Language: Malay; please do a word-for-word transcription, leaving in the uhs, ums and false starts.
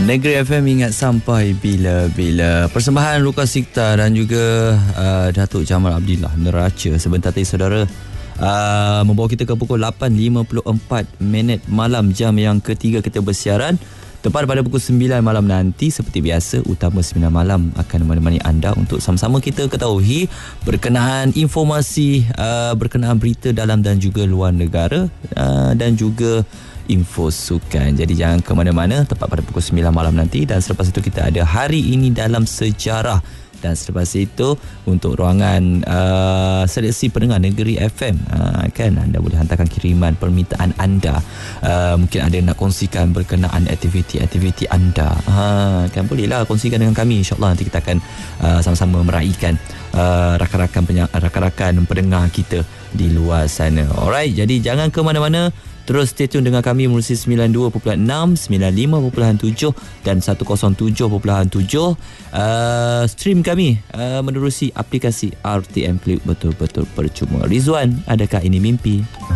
Negeri F M ingat sampai bila-bila. Persembahan Ruka Sikta dan juga uh, Datuk Jamal Abdillah Neraca sebentar tadi saudara uh, membawa kita ke pukul lapan lima puluh empat minit malam, jam yang ketiga kita bersiaran. Tepat pada pukul sembilan malam nanti, seperti biasa, Utama sembilan malam akan menemani anda untuk sama-sama kita ketahui berkenaan informasi, uh, berkenaan berita dalam dan juga luar negara, uh, dan juga info sukan. Jadi jangan ke mana-mana, tepat pada pukul sembilan malam nanti. Dan selepas itu kita ada Hari Ini Dalam Sejarah. Dan selepas itu untuk ruangan uh, seleksi pendengar Negeri F M, uh, kan anda boleh hantarkan kiriman permintaan anda. Uh, mungkin ada nak kongsikan berkenaan aktiviti-aktiviti anda, uh, kan bolehlah kongsikan dengan kami. InsyaAllah nanti kita akan uh, sama-sama meraihkan uh, rakan-rakan penya- rakan-rakan pendengar kita di luar sana. Alright, jadi jangan ke mana-mana. Terus stay tune dengan kami menerusi sembilan puluh dua perpuluhan enam, sembilan puluh lima perpuluhan tujuh dan seratus tujuh perpuluhan tujuh. Uh, stream kami uh, menerusi aplikasi R T M Click, betul-betul percuma. Rizwan, adakah ini mimpi?